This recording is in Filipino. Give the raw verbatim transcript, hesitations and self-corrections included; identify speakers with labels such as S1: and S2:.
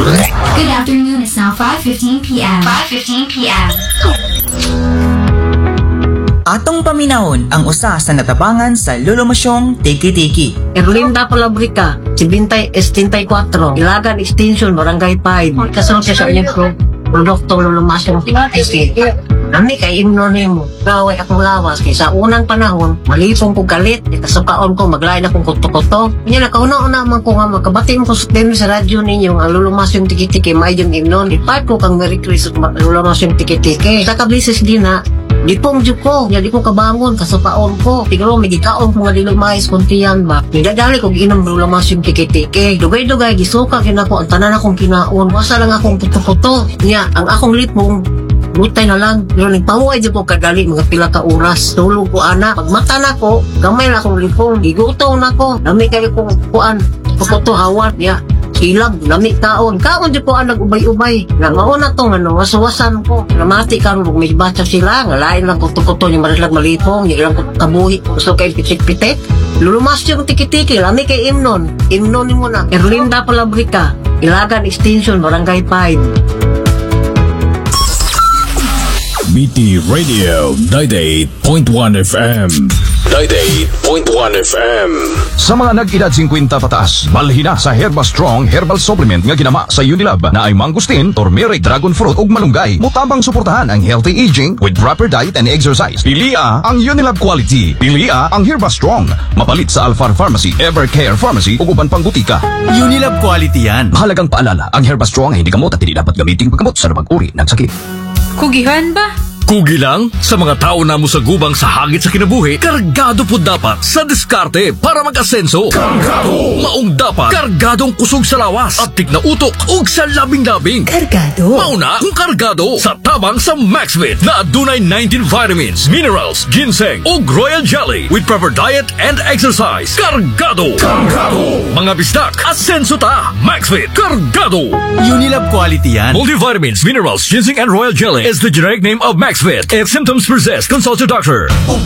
S1: Good afternoon, it's now five fifteen p m five fifteen p m
S2: Atong paminahon ang usa sa natabangan sa lulumasyong tiki-tiki.
S3: Erlinda Palabrica, Sibintay Estintay four, Ilagan Extension, Barangay five. Kasunod siya sa inyong pro produkto lulumasyong tiki-tiki. Nami kay imnonim mo. Gaway akong lawas kay sa unang panahon, malipong ko galit, ikasukaon ko, maglain akong kuto-kuto. Kanya nakauna-una man ko nga magkabati mo ko sa sa radyo ninyo ang lulumasyong tiki-tiki, may yung imnon. Ipat ko kang Merry Christmas lulumasyong tiki-tiki. Sa kablisis din na, di pong dyo ko, di ko kabangon, kasupaon ko. Tigro, may gikaon ko nga dilumais kuntiyan ba. Nidadali kong inom lulamas yung tiki-tiki. Dugay-dugay, gisuka kinako, ang tanan akong kinaon. Wasa lang akong puto-puto. Nya, ang akong lipong, butay na lang. Pero nagpamuay dyan po kadali, mga pila ka oras. Tulog ko, anak. Pagmata na ko, gamay na akong lipong. Gigutaw na ko. Dami kayo kong kuan. Puto hawan. Nya, silag, lami kaon. Kaon di po ang nag-ubay-ubay. Nga mauna to, ano, wasawasan ko. Namati ka rin, may bata sila. Nga lain lang kuto-kuto, yung marilag malipong, yung ilang kabuhi. Gusto kayo pitik-pitik. Lulumas yung tiki-tiki, lami kay Imnon. Imnon mo na. Erlinda Palabrica, Ilagan Extension, Barangay five.
S4: B T Radio ninety-eight point one F M. ninety-eight point one F M.
S5: Sa mga nag-edad fifty pataas, balhin na sa Herba Strong Herbal Supplement nga ginama sa Unilab na ay mangustin, turmeric, dragon fruit ug malunggay. Mutabang suportahan ang healthy aging with proper diet and exercise. Pilia ang Unilab quality. Pilia ang Herba Strong. Mapalit sa Alfar Pharmacy, Evercare Pharmacy ug uban pang butika.
S6: Unilab quality yan.
S5: Mahalagang paalala, ang Herba Strong ay hindi gamot at hindi dapat gamitin paggamot sa lumang uri ng sakit.
S7: Kugihan ba?
S4: Kugi lang sa mga tao na mo sa gubang sa hagit sa kinabuhi, kargado po dapat sa diskarte para mag-asenso. Kargado! Maong dapat kargadong kusog sa lawas at tig na utok ug sa labing-labing.
S7: Kargado?
S4: Mauna kung kargado sa tabang sa Maxvit na adunay nineteen vitamins, minerals, ginseng ug royal jelly with proper diet and exercise. Kargado! Kargado! Mga bistak, asenso ta! Maxvit! Kargado!
S6: Unilab quality yan.
S4: Multivitamins, minerals, ginseng and royal jelly is the generic name of Maxvit. If symptoms persist, consult your doctor.